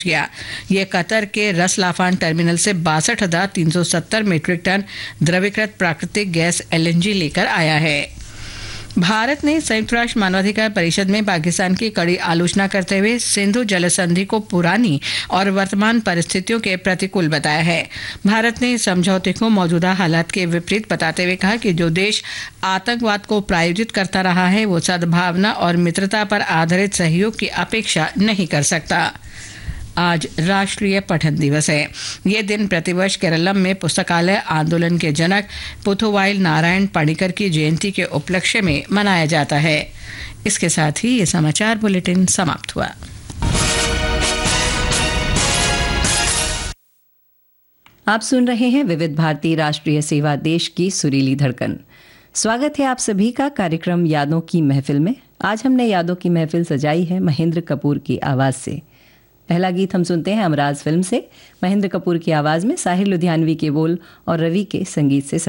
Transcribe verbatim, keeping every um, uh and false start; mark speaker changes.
Speaker 1: किया। ये कतर के रस लाफान टर्मिनल से बासठ हजार तीन सौ सत्तर मीट्रिक टन द्रवीकृत प्राकृतिक गैस एल एन जी लेकर आया है। भारत ने संयुक्त राष्ट्र मानवाधिकार परिषद में पाकिस्तान की कड़ी आलोचना करते हुए सिंधु जल संधि को पुरानी और वर्तमान परिस्थितियों के प्रतिकूल बताया है। भारत ने समझौते को मौजूदा हालात के विपरीत बताते हुए कहा कि जो देश आतंकवाद को प्रायोजित करता रहा है वो सद्भावना और मित्रता पर आधारित सहयोग की अपेक्षा नहीं कर सकता। आज राष्ट्रीय पठन दिवस है। ये दिन प्रतिवर्ष केरलम में पुस्तकालय आंदोलन के जनक पुथुवाइल नारायण पणिकर की जयंती के उपलक्ष्य में मनाया जाता है। इसके साथ ही ये समाचार बुलेटिन समाप्त हुआ।
Speaker 2: आप सुन रहे हैं विविध भारती राष्ट्रीय सेवा देश की सुरीली धड़कन। स्वागत है आप सभी का कार्यक्रम यादों की महफिल में। आज हमने यादों की महफिल सजाई है महेंद्र कपूर की आवाज़ से। पहला गीत हम सुनते हैं अमराज फिल्म से, महेंद्र कपूर की आवाज़ में साहिर लुधियानवी के बोल और रवि के संगीत से